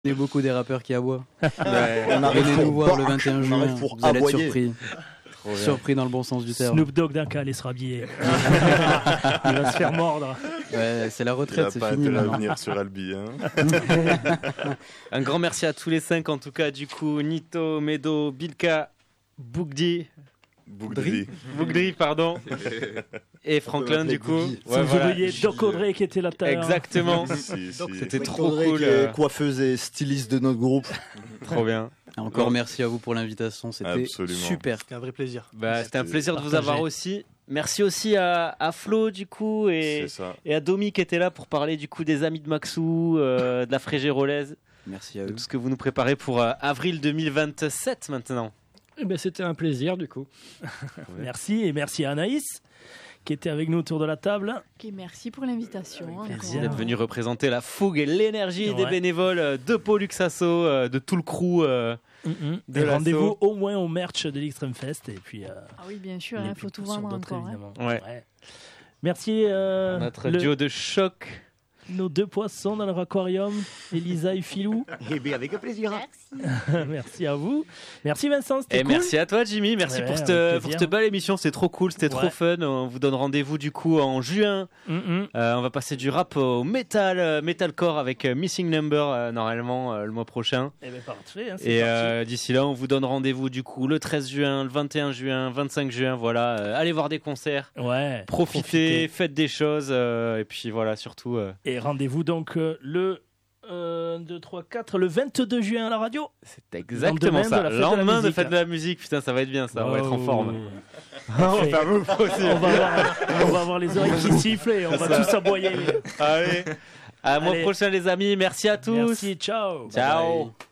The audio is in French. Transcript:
Il y a beaucoup des rappeurs qui aboient. Ouais. Venez nous voir le 21 juin. Pour Vous allez être aboyer. surpris. Surpris dans le bon sens du terme. Snoop Dogg d'un cas, il sera habillé. Il va se faire mordre. Ouais, c'est la Il retraite, n'a c'est pas fini. intérêt à maintenant. venir sur Albi. Hein. Un grand merci à tous les 5 en tout cas, du coup, Nito, Medo, Bilka, Bougdi, Bougdi, pardon, et Franklin du coup. Sans oublier Doc Audrey qui était là tout à l'heure. Exactement. Si. C'était trop Audrey, cool. qui est coiffeuse et styliste de notre groupe. Trop bien. Encore merci à vous pour l'invitation, c'était Absolument. super. C'était un vrai plaisir. Bah, c'était un plaisir de vous Partagé. avoir aussi. Merci aussi à Flo du coup C'est et ça. à Domi qui était là pour parler du coup des amis de Maxou, de la Frégérolaise, Merci à de eux. tout ce que vous nous préparez pour avril 2027 maintenant. Eh ben, c'était un plaisir du coup. Merci et merci à Anaïs qui était avec nous autour de la table. Ok, merci pour l'invitation. Merci encore. d'être venu représenter la fougue et l'énergie des Ouais. bénévoles de Pollux Asso, de tout le crew. De Et l'assaut. rendez-vous au moins au merch de l'Extreme Fest et puis Ah oui, bien sûr, et il puis faut tout sur vendre d'autres, encore. évidemment. Ouais. Merci Notre duo de choc. nos deux poissons dans leur aquarium, Elisa et Philou. Eh bien, avec plaisir. Merci à vous. Merci Vincent, c'était Et cool. merci à toi Jimmy, merci Ouais, pour, avec pour plaisir. cette belle émission, c'était trop cool, c'était trop Ouais. fun. On vous donne rendez-vous du coup en juin. Mhm. On va passer du rap au metalcore avec Missing Number normalement le mois prochain. Eh ben parfait, hein, c'est Et parti. d'ici là, on vous donne rendez-vous du coup le 13 juin, le 21 juin, 25 juin. Voilà, allez voir des concerts, Ouais. profitez, faites des choses et puis voilà, surtout. Et rendez-vous donc le 22 juin à la radio. C'est exactement Lendemain ça. de la fête de la Lendemain de musique. fête de la musique, putain, ça va être bien, ça. On va être en forme. On on va faire move aussi. on va avoir les oreilles qui sifflent et on va tous aboyer. Allez, à mois Allez. prochain les amis. Merci à tous. Merci, ciao. Ciao. Bye.